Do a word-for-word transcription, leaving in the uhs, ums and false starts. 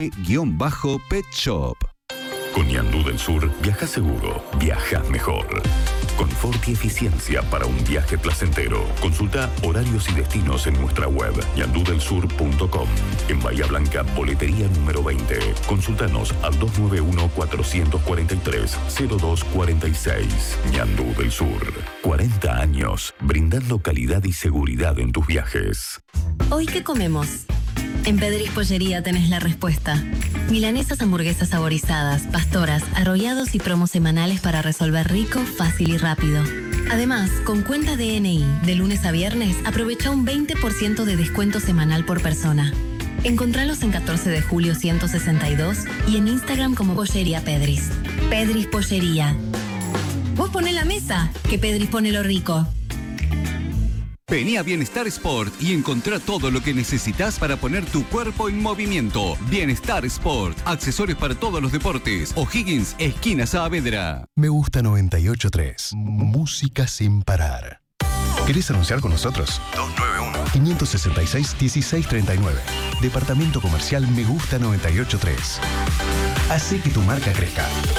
guión bajo Pet Shop. Con Ñandú del Sur, viaja seguro, viajas mejor. Confort y eficiencia para un viaje placentero. Consulta horarios y destinos en nuestra web ñandú del sur punto com. En Bahía Blanca, boletería número veinte. Consultanos al dos nueve uno, cuatro cuatro tres, cero dos cuatro seis. Ñandú del Sur. cuarenta años, brindando calidad y seguridad en tus viajes. ¿Hoy qué comemos? En Pedris Pollería tenés la respuesta. Milanesas, hamburguesas saborizadas, pastoras, arrollados y promos semanales para resolver rico, fácil y rápido. Además, con cuenta D N I, de lunes a viernes, aprovecha un veinte por ciento de descuento semanal por persona. Encontralos en catorce de julio ciento sesenta y dos y en Instagram como Pollería Pedris. Pedris Pollería. Vos poné la mesa, que Pedris pone lo rico. Vení a Bienestar Sport y encontrá todo lo que necesitas para poner tu cuerpo en movimiento. Bienestar Sport, accesorios para todos los deportes. O'Higgins, esquina Saavedra. Me gusta noventa y ocho punto tres. Música sin parar. ¿Querés anunciar con nosotros? dos nueve uno, cinco seis seis, uno seis tres nueve. Departamento Comercial Me Gusta noventa y ocho punto tres. Hace que tu marca crezca.